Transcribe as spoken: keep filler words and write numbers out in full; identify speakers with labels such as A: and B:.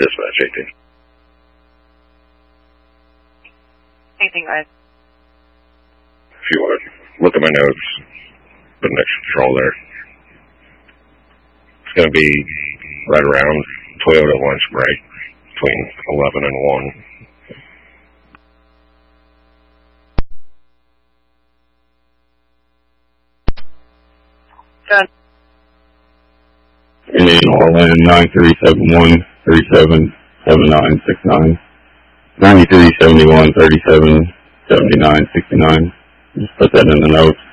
A: dispatch eighteen.
B: eighteen, guys.
A: If you want to look at my notes, put an extra patrol there. It's going to be right around Toyota lunch break between eleven and one.
B: Good.
C: Indian Orland nine three seven one three seven seven nine six nine. ninety-three seventy-one thirty-seven seventy-nine sixty-nine. Just put that in the notes.